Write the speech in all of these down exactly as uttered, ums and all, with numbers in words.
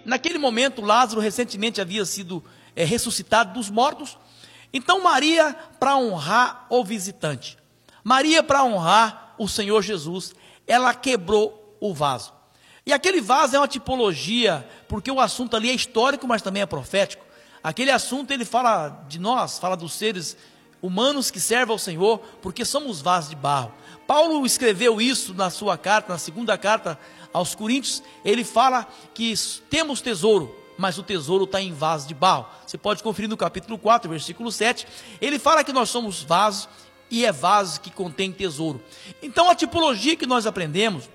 naquele momento, Lázaro recentemente havia sido é, ressuscitado dos mortos. Então Maria, para honrar o visitante, Maria, para honrar o Senhor Jesus, ela quebrou o vaso. E aquele vaso é uma tipologia, porque o assunto ali é histórico, mas também é profético. Aquele assunto, ele fala de nós, fala dos seres humanos que servem ao Senhor, porque somos vasos de barro. Paulo escreveu isso na sua carta, na segunda carta aos Coríntios. Ele fala que temos tesouro, mas o tesouro está em vaso de barro. Você pode conferir no capítulo quatro, versículo sete. Ele fala que nós somos vasos, e é vaso que contém tesouro. Então a tipologia que nós aprendemos,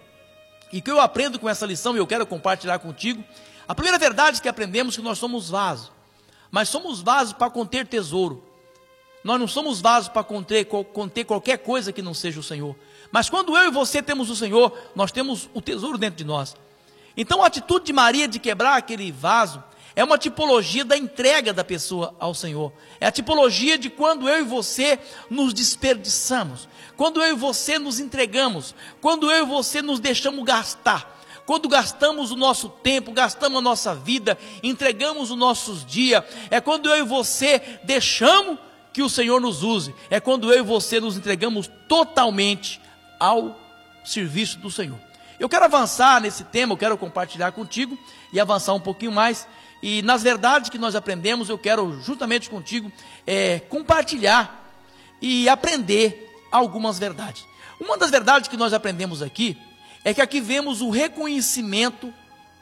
e que eu aprendo com essa lição, e eu quero compartilhar contigo, a primeira verdade que aprendemos é que nós somos vasos, mas somos vasos para conter tesouro. Nós não somos vasos para conter, conter qualquer coisa que não seja o Senhor. Mas quando eu e você temos o Senhor, nós temos o tesouro dentro de nós. Então a atitude de Maria de quebrar aquele vaso é uma tipologia da entrega da pessoa ao Senhor. É a tipologia de quando eu e você nos desperdiçamos, quando eu e você nos entregamos, quando eu e você nos deixamos gastar, quando gastamos o nosso tempo, gastamos a nossa vida, entregamos os nossos dias. É quando eu e você deixamos que o Senhor nos use. É quando eu e você nos entregamos totalmente ao serviço do Senhor. Eu quero avançar nesse tema, eu quero compartilhar contigo e avançar um pouquinho mais. E nas verdades que nós aprendemos, eu quero juntamente contigo é, compartilhar e aprender algumas verdades. Uma das verdades que nós aprendemos aqui é que aqui vemos o reconhecimento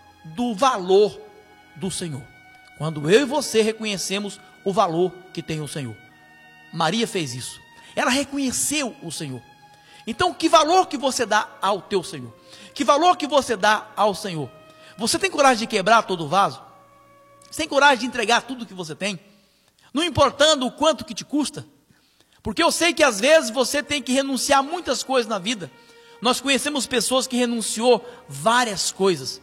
do valor do Senhor. Quando eu e você reconhecemos o valor que tem o Senhor. Maria fez isso. Ela reconheceu o Senhor. Então, que valor que você dá ao teu Senhor? Que valor que você dá ao Senhor? Você tem coragem de quebrar todo o vaso? Você tem coragem de entregar tudo que você tem? Não importando o quanto que te custa? Porque eu sei que às vezes você tem que renunciar a muitas coisas na vida. Nós conhecemos pessoas que renunciou várias coisas.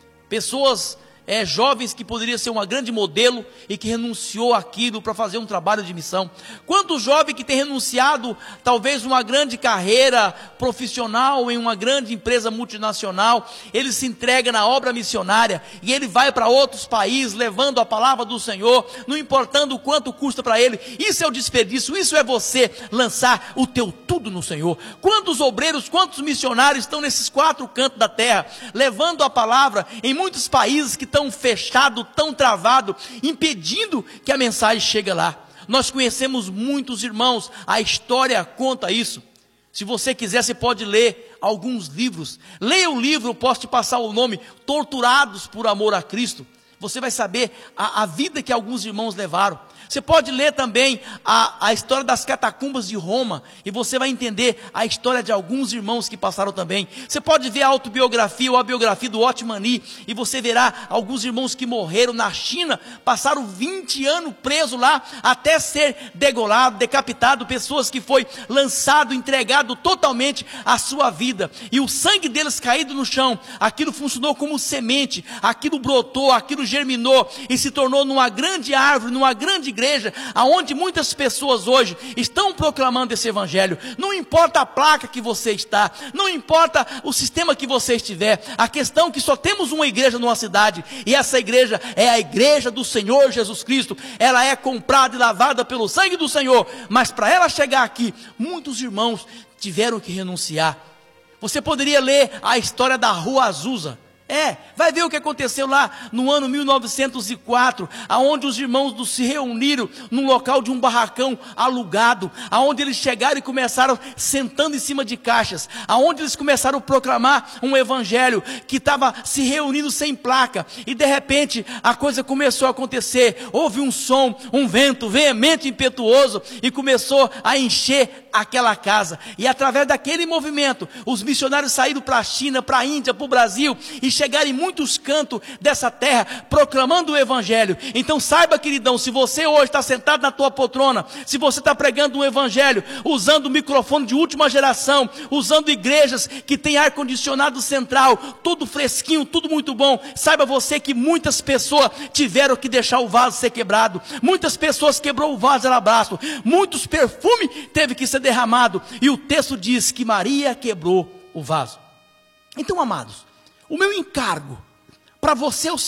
Pessoas é, jovens que poderiam ser uma grande modelo e que renunciou àquilo para fazer um trabalho de missão. Quantos jovens que têm renunciado talvez uma grande carreira profissional em uma grande empresa multinacional, ele se entrega na obra missionária e ele vai para outros países levando a palavra do Senhor, não importando o quanto custa para ele. Isso é o desperdício, isso é você lançar o teu tudo no Senhor. Quantos obreiros, quantos missionários estão nesses quatro cantos da terra, levando a palavra em muitos países que estão fechados, tão travados, impedindo que a mensagem chegue lá. Nós conhecemos muitos irmãos, a história conta isso. Se você quiser, você pode ler alguns livros. Leia o livro, eu posso te passar o nome, Torturados por Amor a Cristo. Você vai saber a, a vida que alguns irmãos levaram. Você pode ler também a, a história das catacumbas de Roma, e você vai entender a história de alguns irmãos que passaram também. Você pode ver a autobiografia ou a biografia do Otmani, e você verá alguns irmãos que morreram na China, passaram vinte anos presos lá, até ser degolado, decapitado, pessoas que foi lançado, entregado totalmente à sua vida, e o sangue deles caído no chão, aquilo funcionou como semente, aquilo brotou, aquilo germinou, e se tornou numa grande árvore, numa grande igreja, aonde muitas pessoas hoje estão proclamando esse evangelho. Não importa a placa que você está, não importa o sistema que você estiver, a questão é que só temos uma igreja numa cidade, e essa igreja é a igreja do Senhor Jesus Cristo. Ela é comprada e lavada pelo sangue do Senhor, mas para ela chegar aqui, muitos irmãos tiveram que renunciar. Você poderia ler a história da Rua Azusa. É, vai ver o que aconteceu lá no ano mil novecentos e quatro, aonde os irmãos do, se reuniram num local de um barracão alugado, aonde eles chegaram e começaram sentando em cima de caixas, aonde eles começaram a proclamar um evangelho que estava se reunindo sem placa, e de repente a coisa começou a acontecer. Houve um som, um vento veemente, impetuoso, e começou a encher aquela casa, e através daquele movimento, os missionários saíram para a China, para a Índia, para o Brasil, e chegaram em muitos cantos dessa terra, proclamando o evangelho. Então saiba, queridão, se você hoje está sentado na tua poltrona, se você está pregando um evangelho, usando o microfone de última geração, usando igrejas que tem ar-condicionado central, tudo fresquinho, tudo muito bom, saiba você que muitas pessoas tiveram que deixar o vaso ser quebrado, muitas pessoas quebrou o vaso de alabastro, muitos perfumes teve que ser derramado, e o texto diz que Maria quebrou o vaso. Então, amados, o meu encargo para você é o